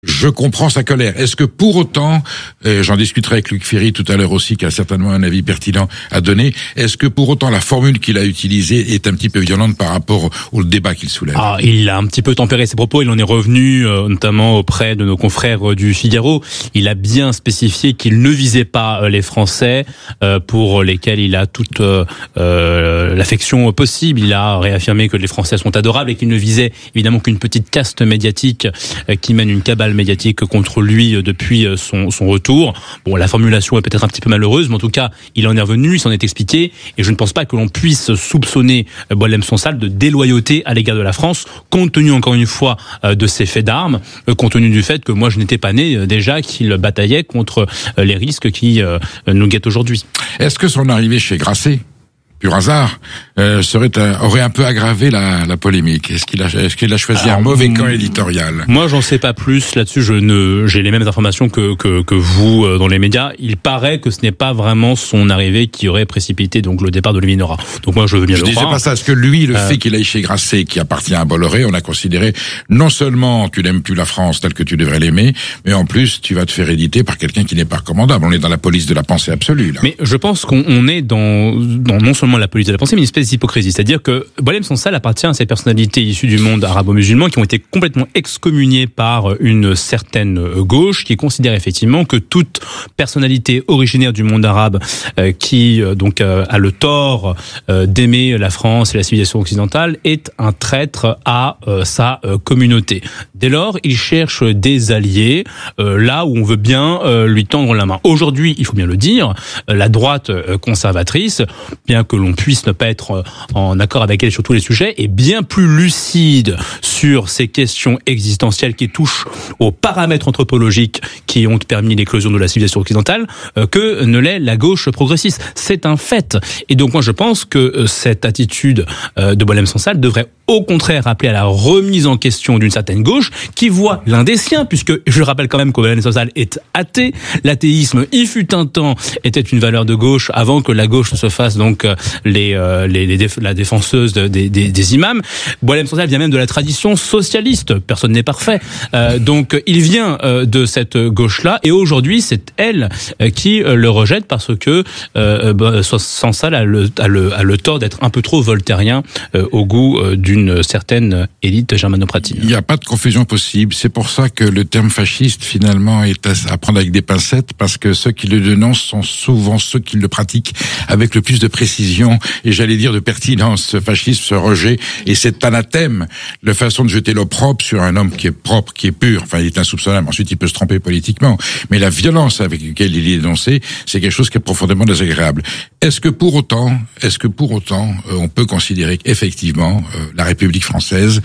Je comprends sa colère. Est-ce que pour autant, j'en discuterai avec Luc Ferry tout à l'heure aussi, qui a certainement un avis pertinent à donner, est-ce que pour autant la formule qu'il a utilisée est un petit peu violente par rapport au débat qu'il soulève? Il a un petit peu tempéré ses propos, il en est revenu notamment auprès de nos confrères du Figaro. Il a bien spécifié qu'il ne visait pas les Français pour lesquels il a toute l'affection possible. Il a réaffirmé que les Français sont adorables et qu'il ne visait évidemment qu'une petite caste médiatique qui mène une cabale médiatique contre lui depuis son retour. Bon, la formulation est peut-être un petit peu malheureuse, mais en tout cas, il en est revenu, il s'en est expliqué, et je ne pense pas que l'on puisse soupçonner Boualem Sansal de déloyauté à l'égard de la France, compte tenu encore une fois de ses faits d'armes, compte tenu du fait que moi je n'étais pas né déjà qu'il bataillait contre les risques qui nous guettent aujourd'hui. Est-ce que son arrivée chez Grasset, pur hasard, aurait un peu aggravé la polémique? Est-ce qu'il a choisi un mauvais camp éditorial? Moi, j'en sais pas plus là-dessus. J'ai les mêmes informations que vous dans les médias. Il paraît que ce n'est pas vraiment son arrivée qui aurait précipité donc le départ d'Olivier Nora. Donc moi, je veux bien le croire. Je disais pas ça. Est-ce que lui, le fait qu'il aille chez Grasset, qui appartient à Bolloré, on a considéré non seulement tu n'aimes plus la France telle que tu devrais l'aimer, mais en plus tu vas te faire éditer par quelqu'un qui n'est pas recommandable. On est dans la police de la pensée absolue, là. Mais je pense qu'on est dans non seulement la police de la pensée, mais une espèce d'hypocrisie. C'est-à-dire que Boualem Sansal appartient à ces personnalités issues du monde arabo-musulman qui ont été complètement excommuniées par une certaine gauche qui considère effectivement que toute personnalité originaire du monde arabe qui donc a le tort d'aimer la France et la civilisation occidentale est un traître à sa communauté. Dès lors, il cherche des alliés là où on veut bien lui tendre la main. Aujourd'hui, il faut bien le dire, la droite conservatrice, bien que l'on puisse ne pas être en accord avec elle sur tous les sujets, est bien plus lucide sur ces questions existentielles qui touchent aux paramètres anthropologiques qui ont permis l'éclosion de la civilisation occidentale que ne l'est la gauche progressiste. C'est un fait. Et donc moi je pense que cette attitude de Boualem Sansal devrait au contraire appeler à la remise en question d'une certaine gauche qui voit l'un des siens, puisque je rappelle quand même que Boualem Sansal est athée. L'athéisme, il fut un temps, était une valeur de gauche avant que la gauche ne se fasse donc la défenseuse des imams. Boualem Sansal vient même de la tradition socialiste. Personne n'est parfait. Donc il vient de cette gauche-là, et aujourd'hui c'est elle qui le rejette parce que Sansal a le tort d'être un peu trop voltairien au goût d'une certaine élite germano-pratique. Il n'y a pas de confusion possible. C'est pour ça que le terme fasciste, finalement, est à prendre avec des pincettes, parce que ceux qui le dénoncent sont souvent ceux qui le pratiquent avec le plus de précision et, j'allais dire, de pertinence. Ce fascisme, ce rejet et cet anathème, la façon de jeter l'opprobre sur un homme qui est propre, qui est pur. Enfin, il est insoupçonnable. Ensuite, il peut se tromper politiquement. Mais la violence avec laquelle il est dénoncé, c'est quelque chose qui est profondément désagréable. Est-ce que pour autant, on peut considérer qu'effectivement, la République française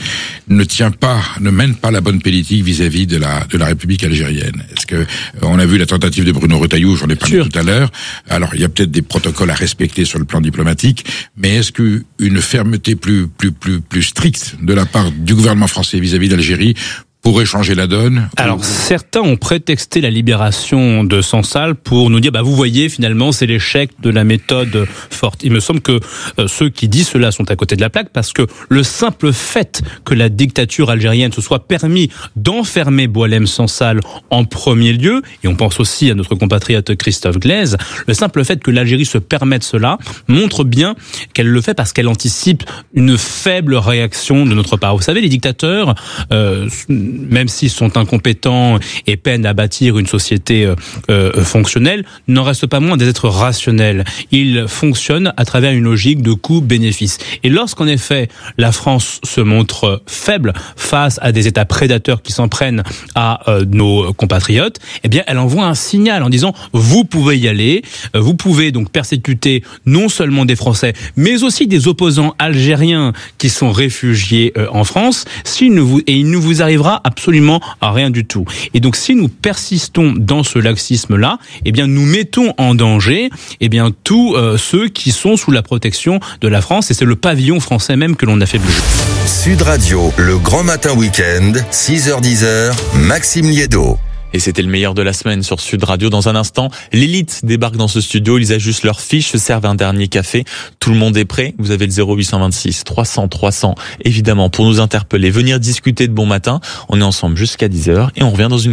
ne mène pas la bonne politique vis-à-vis de la République algérienne? Est-ce que, on a vu la tentative de Bruno Retailleau, j'en ai parlé tout à l'heure. Alors, il y a peut-être des protocoles à respecter sur le plan diplomatique, mais est-ce qu'une fermeté plus stricte de la part du gouvernement français vis-à-vis d'Algérie pourrait changer la donne? Alors, certains ont prétexté la libération de Sansal pour nous dire, vous voyez, finalement, c'est l'échec de la méthode forte. Il me semble que ceux qui disent cela sont à côté de la plaque, parce que le simple fait que la dictature algérienne se soit permis d'enfermer Boualem Sansal en premier lieu, et on pense aussi à notre compatriote Christophe Glaise, le simple fait que l'Algérie se permette cela montre bien qu'elle le fait parce qu'elle anticipe une faible réaction de notre part. Vous savez, les dictateurs, même s'ils sont incompétents et peinent à bâtir une société fonctionnelle, n'en restent pas moins des êtres rationnels. Ils fonctionnent à travers une logique de coût-bénéfice. Et lorsqu'en effet, la France se montre faible face à des États prédateurs qui s'en prennent à nos compatriotes, eh bien, elle envoie un signal en disant « vous pouvez y aller, vous pouvez donc persécuter non seulement des Français, mais aussi des opposants algériens qui sont réfugiés en France, il ne vous arrivera absolument à rien du tout. » Et donc, si nous persistons dans ce laxisme-là, eh bien, nous mettons en danger, eh bien, tous ceux qui sont sous la protection de la France, et c'est le pavillon français même que l'on affaiblit. Sud Radio, le grand matin week-end, 6h-10h, Maxime Liédo. Et c'était le meilleur de la semaine sur Sud Radio. Dans un instant, l'élite débarque dans ce studio. Ils ajustent leurs fiches, se servent un dernier café. Tout le monde est prêt. Vous avez le 0826 300 300, évidemment, pour nous interpeller. Venir discuter de Bon Matin. On est ensemble jusqu'à 10h et on revient dans une